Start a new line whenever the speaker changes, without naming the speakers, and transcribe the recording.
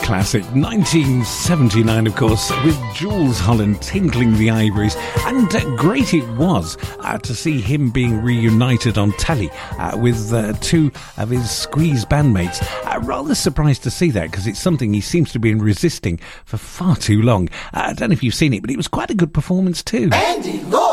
classic, 1979, of course, with Jools Holland tinkling the ivories, and great it was to see him being reunited on telly with two of his Squeeze bandmates. Rather surprised to see that, because it's something he seems to have been resisting for far too long. I don't know if you've seen it, but it was quite a good performance too.
Andy Law.